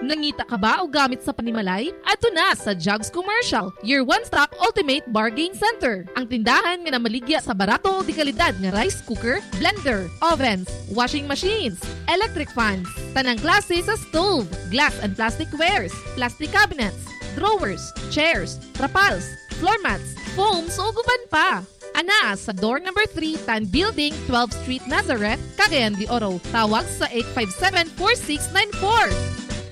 Nangita ka ba o gamit sa panimalay? Ato na sa Jugs Commercial, your one-stop ultimate bargain center. Ang tindahan nga namaligya sa barato o di kalidad nga rice cooker, blender, ovens, washing machines, electric fans, tanang klase sa stove, glass and plastic wares, plastic cabinets, drawers, chairs, trapals, floor mats, foams o guban pa. Ana sa door number 3, Tan Building, 12th Street, Nazareth, Cagayan de Oro. Tawag sa 857-4694.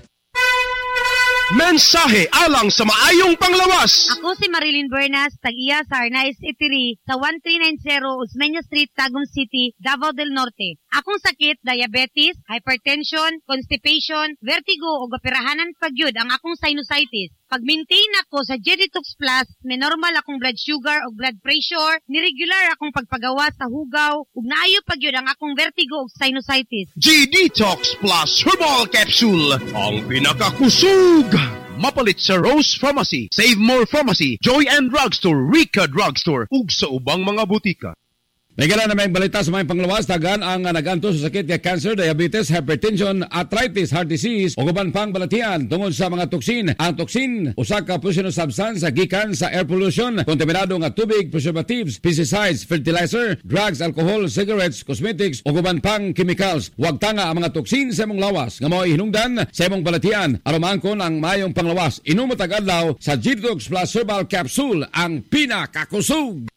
Mensahe alang sa maayong panglawas. Ako si Marilyn Buenas, tag-iya sa Arnaiz Eatery sa 1390 Osmeña Street, Tagum City, Davao del Norte. Akong sakit, diabetes, hypertension, constipation, vertigo o gapirahanan pagyud ang akong sinusitis. Pag-maintain ako sa G-Detox Plus, may normal akong blood sugar o blood pressure, niregular akong pagpagawa sa hugaw, ug naayo pagyud ang akong vertigo o sinusitis. G-Detox Plus Herbal Capsule, ang pinakakusog. Mapalit sa Rose Pharmacy, Save More Pharmacy, Joy and Drugstore, Rica Drugstore, ug sa ubang mga butika. Nagala na may balita sa mga panglawas, tagan ang naganto sa sakit kay cancer, diabetes, hypertension, arthritis, heart disease o guban pang balatian tungod sa mga toksin. Ang toksin, usa ka poisonous substance gikan sa air pollution, kontaminado nga tubig, preservatives, pesticides, fertilizer, drugs, alcohol, cigarettes, cosmetics o guban pang chemicals. Huwag tanga ang mga toksin sa imong lawas nga mao hinungdan sa imong balatian aron maangkon ang mayong panglawas. Inumo tag-adlaw sa G-Detox Plus Herbal Capsule, ang pinakakusog.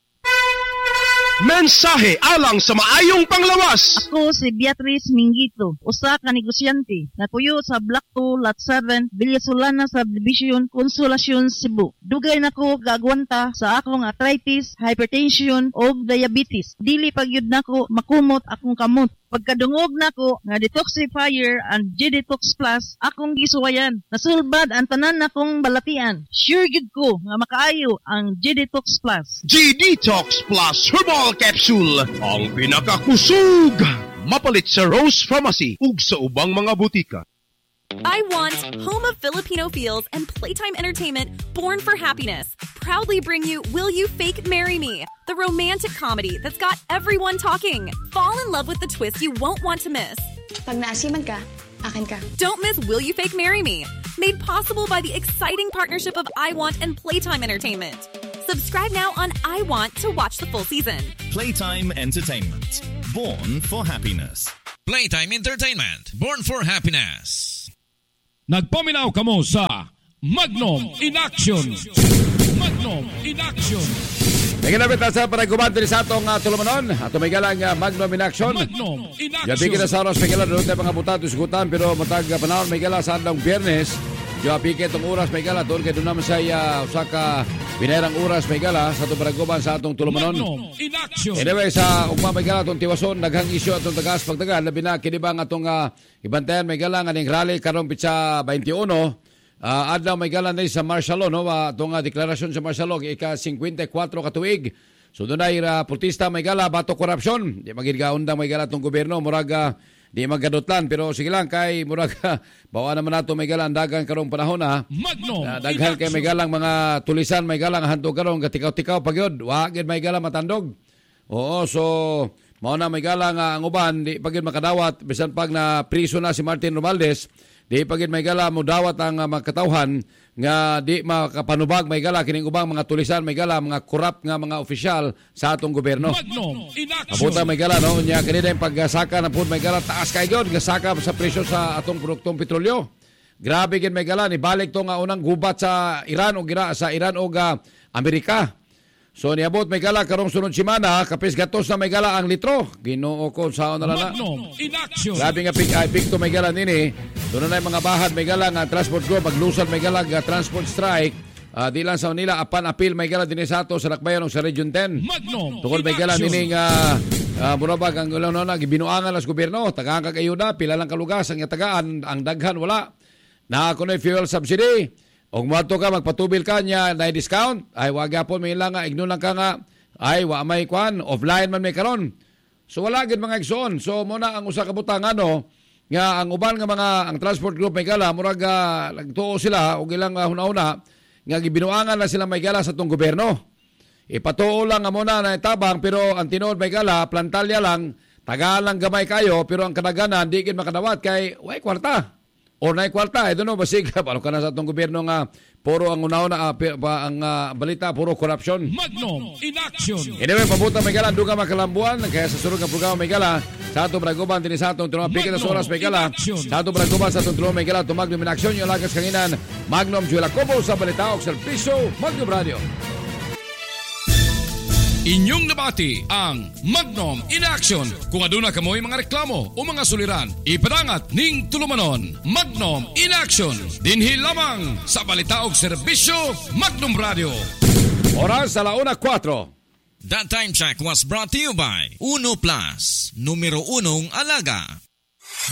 Mensahe alang sa maayong panglawas. Ako si Beatrice Mingito, usa ka negosyante na tuyo sa Block 2, Lot 7, Villasolana Subdivision, Consolacion, Cebu. Dugay nako gagwanta sa akong arthritis, hypertension o diabetes. Dili pagyud nako makumot akong kamot. Pagkadungog nako nga detoxifier and G-Detox Plus, akong gisuwayan. Nasulbad ang tanan nakong balatian. Sure gid ko nga makaayo ang G-Detox Plus. G-Detox Plus Herbal Capsule, ang pinakakusog. Mapalit sa Rose Pharmacy ug sa ubang mga butika. I Want, home of Filipino feels and playtime entertainment born for happiness, proudly bring you Will You Fake Marry Me, the romantic comedy that's got everyone talking. Fall in love with the twist you won't want to miss. Pag naasiman ka, akin ka. Don't miss Will You Fake Marry Me, made possible by the exciting partnership of I Want and Playtime Entertainment. Subscribe now on I Want to watch the full season. Playtime Entertainment, born for happiness. Playtime Entertainment, born for happiness. Nagpaminaw kamo sa Magnum in Action. Magnum in Action. Naginabit na sa panagkumante sa atong tulumanon. Ato may galang Magnum in Action. Magnum in Action. Gabi kita sa oras may galang doon tayo mga butato sugutan. Pero matag panahon may galang sa andang Biyernes. Gabi itong oras may galang doon kayo doon naman sa usaka binayarang oras may galang sa itong panagkuman sa atong tulumanon. Magnum in Action. Anyway, sa ugma may galang itong tiwason, naghang isyo atong tagas pagtagal. Labi na kinibang atong ibantayan may galang aning rally karong pitsa 21. Adlaw may galang na sa Marshalo, no? Itong deklarasyon sa Marshalo, ika-54 katuig. So doon ay protesta may gala, bato korupsyon. Di magigagaundang may gala itong gobyerno, muraga di magadotlan. Pero sige lang, kay muraga, bawa naman nato may gala, ang dagang karong panahon ha. Daghan kay may galang mga tulisan, may galang hantog karong, gatikaw-tikaw pagyod. Wagid may gala matandog. Oo, so mao na may galang ang uban, di pagid makadawat, bisan pag na priso na si Martin Romualdez, di pagid may gala mo dawat ang mga katawhan nga di makapanubag may gala kining ubang mga tulisan may gala mga corrupt nga mga opisyal sa atong gobyerno. Abuta may gala no nya kanina yung pagsaka na pud may gala taas kay gyud nga saka sa presyo sa atong produktong petrolyo. Grabe gid may gala ni balik to nga unang gubat sa Iran o sa Iran o Amerika. So niabot may gala karong sunod semana kapis gatos na may gala ang litro. Ginoo ko sa na na. Grabe nga picto may gala nini. Doon na mga bahad may gala nga transport group maglusad may gala nga transport strike. Di lang sa nila apan apil may gala dinhi sa ato sa lakbayon sa Region 10. Tungod may gala nini nga murabag ang ulang na gibinuangan las gobyerno tagaan kag ayuda pila lang kalugas ang tagaan ang daghan wala. Na kunoy fuel subsidy. Og mato ka magpatubil ka niya na discount ay wag gyapon may lang nga igno lang ka nga ay wa may kwan offline man may karon. So wala gid mga igsoon. So mo na ang usa ka butang ano nga ang uban nga mga ang transport group may gala murag nagtuo sila og ilang hunahuna nga gibinuangan na sila may gala sa tong gobyerno. Ipatuo lang nga muna na itabang pero ang tinuod may gala plantalya lang tagaan lang gamay kayo pero ang kadaganan di gid makadawat kay way kwarta. or na kwarta, ito no, basig, paano ka na sa itong gobyerno nga, puro ang una-una, ang balita, puro corruption. Magnum in action. Anyway, pabuta may gala, duga makalambuan, kaya sa sunod ng programa may gala, sa atong Braguban, din sa atong tulungan, pikit na oras may gala, sa atong Braguban, sa atong tulungan may gala, Magnum in action, yung lagas kanginan, Magnum, Juela Cobo, sa balita, o sa piso, Magnum Radio. Inyong nabati ang Magnum in Action. Kung aduna kamoy mga reklamo o mga suliran, ipadangat ning tulumanon. Magnum in Action. Dinhi lamang sa balita og serbisyo Magnum Radio. Oras sa 1:04. That time check was brought to you by Uno Plus, numero 1 alaga.